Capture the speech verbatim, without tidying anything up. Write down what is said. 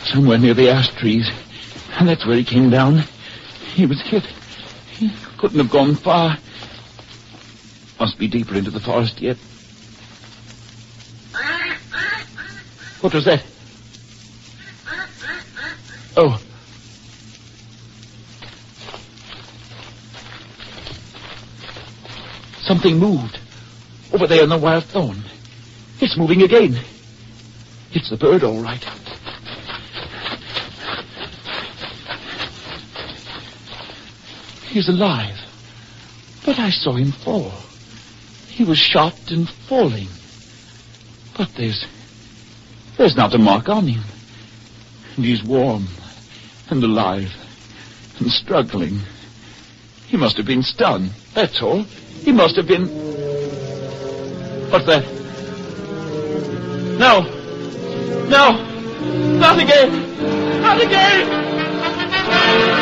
Somewhere near the ash trees. And that's where he came down. He was hit. He couldn't have gone far. Must be deeper into the forest yet. What was that? Oh. Something moved. Over there in the wild thorn. It's moving again. It's the bird, all right. He's alive. But I saw him fall. He was shot and falling. But there's... There's not a mark on him. And he's warm and alive and struggling. He must have been stunned, that's all. He must have been... What's that? No! No! Not again! Not again!